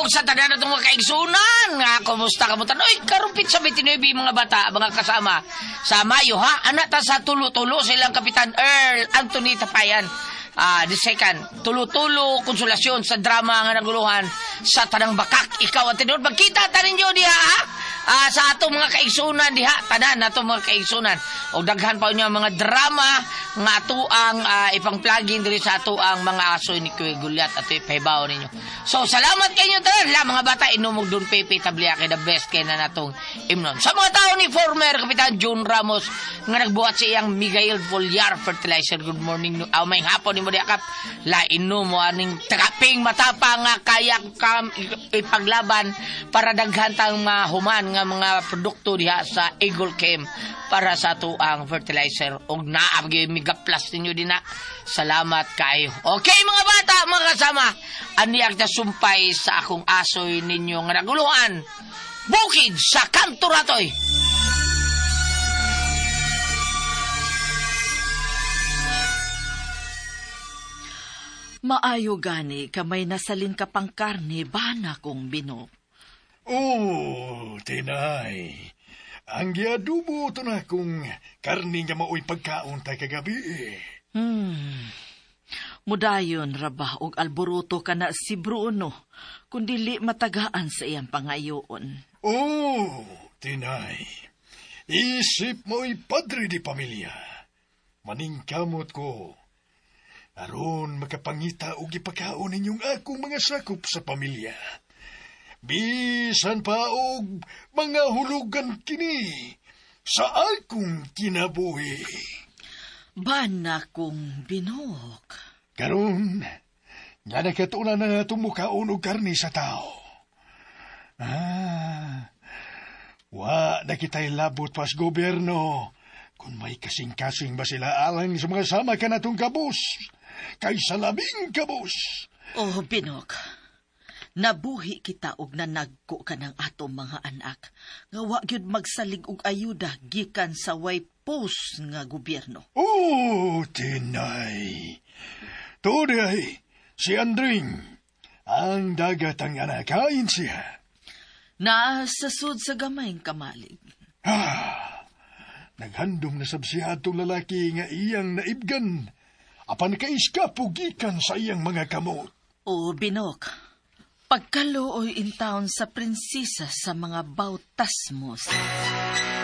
sa tanan natong mga kaigsunan. Nga, kumusta ka mo tan? Oy, karumpit sa 29 mga bata, mga kasama. Sa Mayo, ha? Anak ta sa tulo-tulo silang Kapitan Earl Anthony Tapayan. The second, tulo-tulo, konsolasyon sa drama nga naguluhan sa Tanang Bakak. Ikaw ang tinunod. Magkita tanin nyo diha, ha? Sa atong mga kaigsunan diha, tanan atong mga kaigsunan. O daghan pa niya mga drama nga ato ang ipang-plugin diri sa ato ang mga aso ni Kuya Gulyat at ipahibaw ninyo. So, salamat kayo tanan. La, mga bata, inumog doon Pepe Tabliake, the best kay na natong imnon. Sa mga tao ni former Kapitan John Ramos nga nagbuhat sa iyang Miguel Foliar Fertilizer. Good morning. May hapon ni mo diakap. La, inom mo aning traping matapang nga kayak kam ipaglaban para daghan tang human nga mga produkto diha sa Eagle Chem para sa ato ang fertilizer og naabgi Mega Plus ninyo din na. Salamat kayo. Okay mga bata, mga kasama, aniyak na sumpay sa akong asoy ninyo nga naguluhan. Bukid sa Kanto Ratoy. Maayo gani kamay nasalin ka pang karne bana kong Binok. Oh, tinay. Ang giadubo to na kung karni nga maoy pagkaon tay kagabi. Mudayon raba og alboruto ka na si Bruno, kundili matagaan sa iyang pangayoon. Oh, tinay. Isip mo'y padre di pamilya. Maningkamot ko. Aron makapangita og ipakaon ninyong akong mga sakop sa pamilya. Bisan pa og mga hulugan kini sa akong kinabuhi. Bana kong Binok. Karon, nga nakatunan na tumukaon og karni sa tao. Wa na kita'y labot pas gobyerno kung may kasing-kasing ba sila alang sa mga sama ka natong kabus. Kaysa labing kabus. Oh, Binok. Nabuhi kita og nanagko ka ng atong mga anak. Nga wa gyud magsalig og ayuda gikan sa way post nga gobyerno. Oh, tinay. Today, si Andring, ang dagat ang anakain siya. Nasasud sa gamayng kamalig. Naghandom na sab siya atong lalaki nga iyang naibgan. Apan kaiskapugikan sa iyang mga kamot. O Binok, pagkaluoy in town sa prinsesa sa mga bautas mo.